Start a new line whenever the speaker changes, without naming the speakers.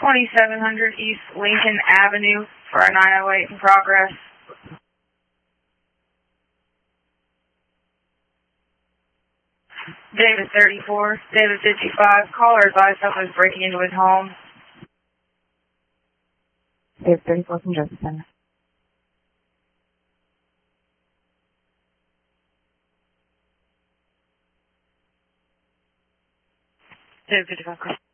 2700 East Lincoln Avenue for a 908 in progress. David 34, David 55, caller advised someone was breaking into his home.
David 34 from Jefferson.
David 55.